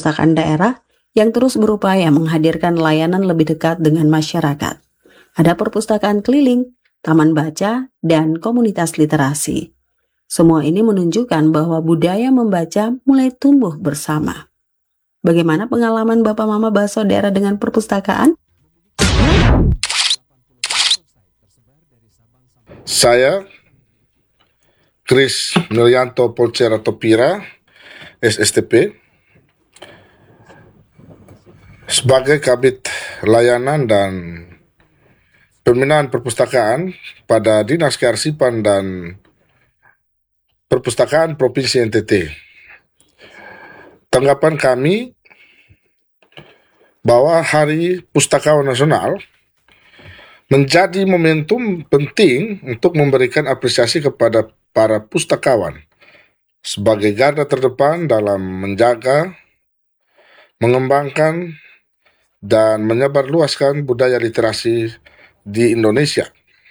perpustakaan daerah yang terus berupaya menghadirkan layanan lebih dekat dengan masyarakat. Ada perpustakaan keliling, taman baca, dan komunitas literasi. Semua ini menunjukkan bahwa budaya membaca mulai tumbuh bersama. Bagaimana pengalaman Bapak Mama Bakso daerah dengan perpustakaan? Saya, Kris Milyanto Polcera Topira, SSTP, sebagai Kabid Layanan dan Pembinaan Perpustakaan pada Dinas Kearsipan dan Perpustakaan Provinsi NTT. Tanggapan kami bahwa Hari Pustakawan Nasional menjadi momentum penting untuk memberikan apresiasi kepada para pustakawan sebagai garda terdepan dalam menjaga, mengembangkan, dan menyebarluaskan budaya literasi di Indonesia.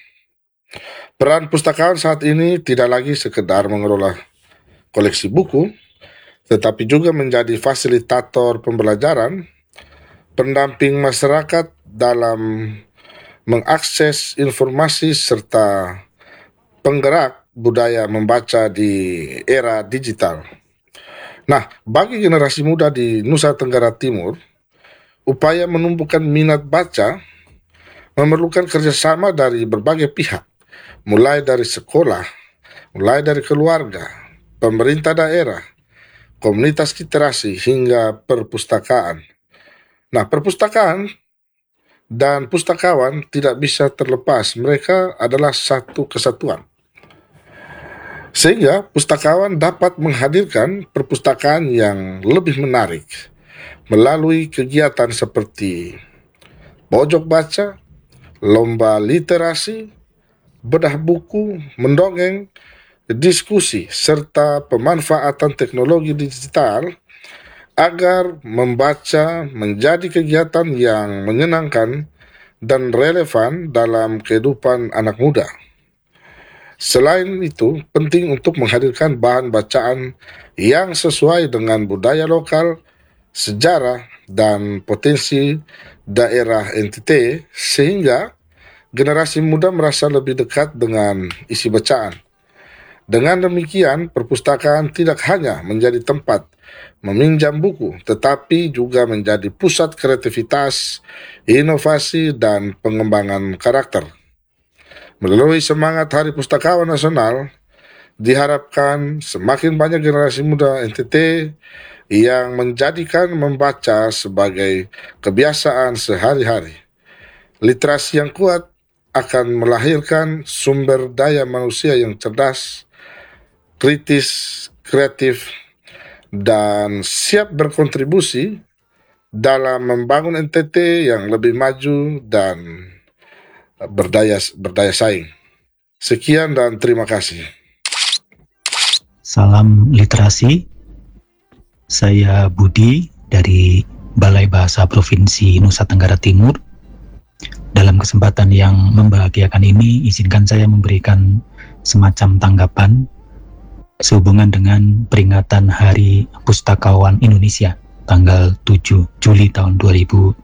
Peran pustakawan saat ini tidak lagi sekedar mengelola koleksi buku, tetapi juga menjadi fasilitator pembelajaran, pendamping masyarakat dalam mengakses informasi, serta penggerak budaya membaca di era digital. Nah, bagi generasi muda di Nusa Tenggara Timur, upaya menumbuhkan minat baca memerlukan kerjasama dari berbagai pihak, mulai dari sekolah, mulai dari keluarga, pemerintah daerah, komunitas literasi, hingga perpustakaan. Nah, perpustakaan dan pustakawan tidak bisa terlepas, mereka adalah satu kesatuan. Sehingga pustakawan dapat menghadirkan perpustakaan yang lebih menarik melalui kegiatan seperti pojok baca, lomba literasi, bedah buku, mendongeng, diskusi, serta pemanfaatan teknologi digital agar membaca menjadi kegiatan yang menyenangkan dan relevan dalam kehidupan anak muda. Selain itu, penting untuk menghadirkan bahan bacaan yang sesuai dengan budaya lokal, sejarah, dan potensi daerah NTT, sehingga generasi muda merasa lebih dekat dengan isi bacaan. Dengan demikian, perpustakaan tidak hanya menjadi tempat meminjam buku, tetapi juga menjadi pusat kreativitas, inovasi, dan pengembangan karakter. Melalui semangat Hari Pustakawan Nasional, diharapkan semakin banyak generasi muda NTT yang menjadikan membaca sebagai kebiasaan sehari-hari. Literasi yang kuat akan melahirkan sumber daya manusia yang cerdas, kritis, kreatif, dan siap berkontribusi dalam membangun NTT yang lebih maju dan berdaya saing. Sekian dan terima kasih. Salam literasi. Saya Budi dari Balai Bahasa Provinsi Nusa Tenggara Timur. Dalam kesempatan yang membahagiakan ini, izinkan saya memberikan semacam tanggapan sehubungan dengan peringatan Hari Pustakawan Indonesia tanggal 7 Juli tahun 2026.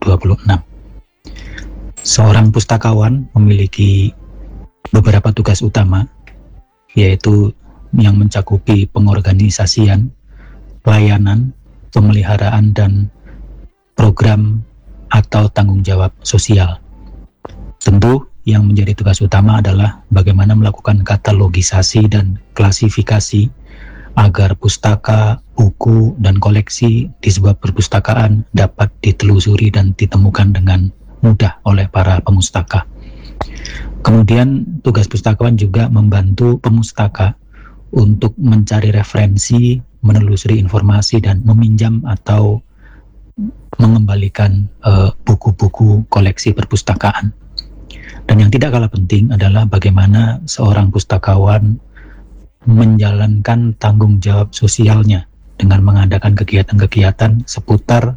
Seorang pustakawan memiliki beberapa tugas utama, yaitu yang mencakupi pengorganisasian, pelayanan, pemeliharaan, dan program atau tanggung jawab sosial. Tentu yang menjadi tugas utama adalah bagaimana melakukan katalogisasi dan klasifikasi agar pustaka, buku, dan koleksi di sebuah perpustakaan dapat ditelusuri dan ditemukan dengan mudah oleh para pemustaka. Kemudian tugas pustakawan juga membantu pemustaka untuk mencari referensi, menelusuri informasi, dan meminjam atau mengembalikan buku-buku koleksi perpustakaan. Dan yang tidak kalah penting adalah bagaimana seorang pustakawan menjalankan tanggung jawab sosialnya dengan mengadakan kegiatan-kegiatan seputar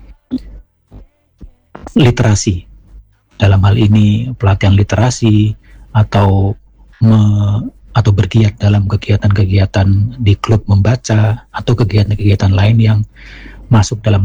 literasi. Dalam hal ini pelatihan literasi atau bergiat dalam kegiatan-kegiatan di klub membaca atau kegiatan-kegiatan lain yang masuk dalam